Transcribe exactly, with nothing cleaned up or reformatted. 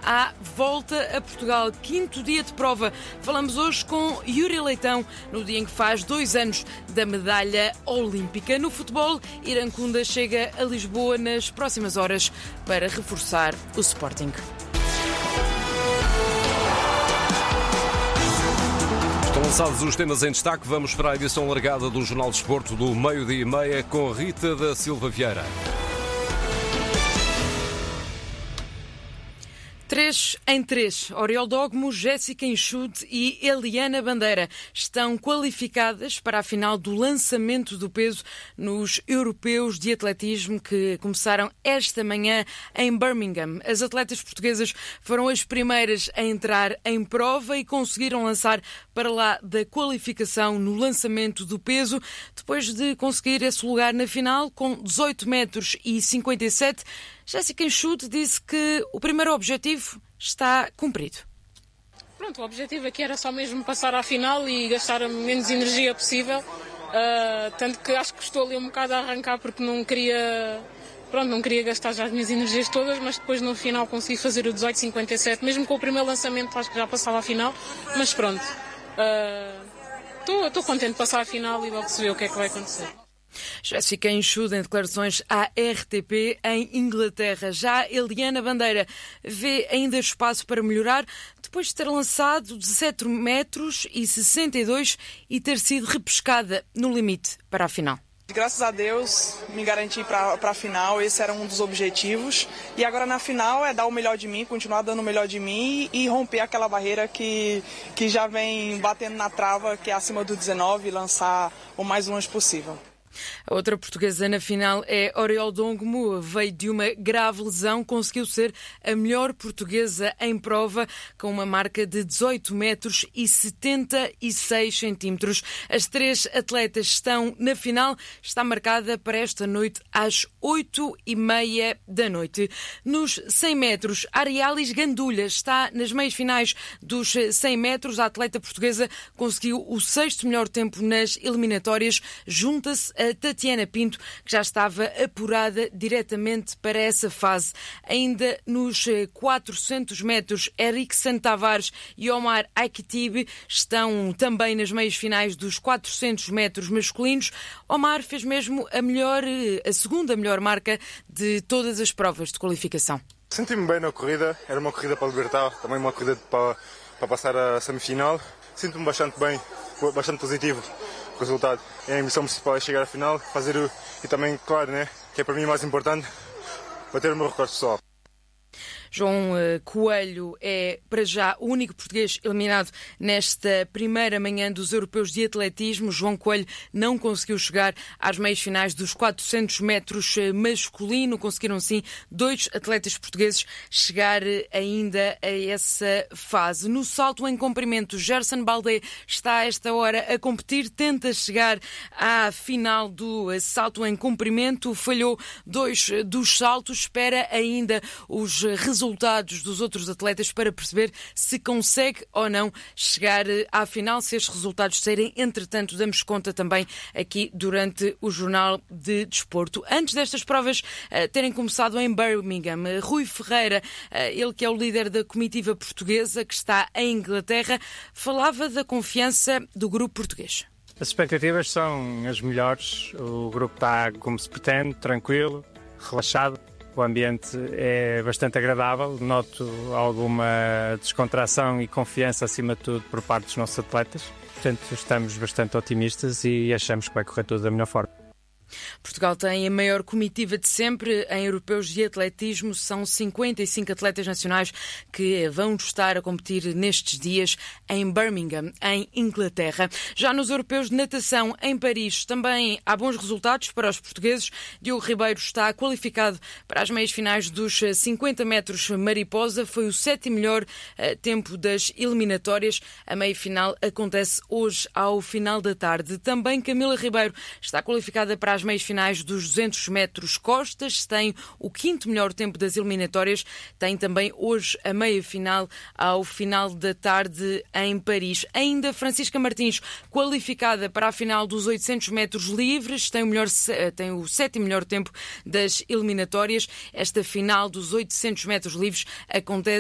à volta a Portugal. Quinto dia de prova. Falamos hoje com Yuri Leitão, no dia em que faz dois anos da medalha olímpica. No futebol, Irancunda chega a Lisboa nas próximas horas para reforçar o Sporting. Estão lançados os temas em destaque. Vamos para a edição largada do Jornal de Desporto do meio-dia e meia com Rita da Silva Vieira. Três em três. Oriol Dogmo, Jéssica Enxude e Eliana Bandeira estão qualificadas para a final do lançamento do peso nos europeus de atletismo que começaram esta manhã em Birmingham. As atletas portuguesas foram as primeiras a entrar em prova e conseguiram lançar para lá da qualificação no lançamento do peso, depois de conseguir esse lugar na final com dezoito metros e cinquenta e sete. Jéssica Enxude disse que o primeiro objetivo está cumprido. Pronto, o objetivo aqui era só mesmo passar à final e gastar a menos energia possível. Uh, tanto que acho que estou ali um bocado a arrancar porque não queria, pronto, não queria gastar já as minhas energias todas, mas depois no final consegui fazer o dezoito cinquenta e sete. Mesmo com o primeiro lançamento acho que já passava à final, mas pronto. Estou uh, contente de passar à final e logo se vê o que é que vai acontecer. Jéssica Enxude em declarações à R T P em Inglaterra. Já Eliana Bandeira vê ainda espaço para melhorar depois de ter lançado dezassete metros e sessenta e dois e ter sido repescada no limite para a final. Graças a Deus me garanti para a final, esse era um dos objetivos. E agora na final é dar o melhor de mim, continuar dando o melhor de mim e romper aquela barreira que, que já vem batendo na trava, que é acima do dezenove, e lançar o mais longe possível. A outra portuguesa na final é Oriol Dogmo. Veio de uma grave lesão, conseguiu ser a melhor portuguesa em prova com uma marca de dezoito metros e setenta e seis centímetros. As três atletas estão na final, está marcada para esta noite às oito e meia da noite. Nos cem metros, Arialis Gandulha está nas meias finais dos cem metros. A atleta portuguesa conseguiu o sexto melhor tempo nas eliminatórias, junta-se a Tatiana Pinto, que já estava apurada diretamente para essa fase. Ainda nos quatrocentos metros, Eriksen Tavares e Omar Aykitib estão também nas meias finais dos quatrocentos metros masculinos. Omar fez mesmo a melhor, a segunda melhor marca de todas as provas de qualificação. Senti-me bem na corrida, era uma corrida para libertar, também uma corrida para, para passar a semifinal. Sinto-me bastante bem, bastante positivo. O resultado. A missão principal é chegar à final, fazer o, e também, claro, né, que é para mim mais importante, bater o meu recorde pessoal. João Coelho é, para já, o único português eliminado nesta primeira manhã dos europeus de atletismo. João Coelho não conseguiu chegar às meias finais dos quatrocentos metros masculino. Conseguiram, sim, dois atletas portugueses chegar ainda a essa fase. No salto em comprimento, Gerson Baldé está a esta hora a competir, tenta chegar à final do salto em comprimento. Falhou dois dos saltos, espera ainda os resultados resultados dos outros atletas para perceber se consegue ou não chegar à final. Se estes resultados saírem, entretanto, damos conta também aqui durante o Jornal de Desporto. Antes destas provas uh, terem começado em Birmingham, uh, Rui Ferreira, uh, ele que é o líder da comitiva portuguesa que está em Inglaterra, falava da confiança do grupo português. As expectativas são as melhores. O grupo está como se pretende, tranquilo, relaxado. O ambiente é bastante agradável, noto alguma descontração e confiança, acima de tudo, por parte dos nossos atletas. Portanto, estamos bastante otimistas e achamos que vai correr tudo da melhor forma. Portugal tem a maior comitiva de sempre em europeus de atletismo. São cinquenta e cinco atletas nacionais que vão estar a competir nestes dias em Birmingham, em Inglaterra. Já nos europeus de natação em Paris também há bons resultados para os portugueses. Diogo Ribeiro está qualificado para as meias finais dos cinquenta metros mariposa. Foi o sétimo melhor uh, tempo das eliminatórias. A meia final acontece hoje ao final da tarde. Também Camila Ribeiro está qualificada para as meias finais dos duzentos metros costas, tem o quinto melhor tempo das eliminatórias, tem também hoje a meia final ao final da tarde em Paris. Ainda Francisca Martins, qualificada para a final dos oitocentos metros livres, tem o, melhor, tem o sétimo melhor tempo das eliminatórias. Esta final dos oitocentos metros livres acontece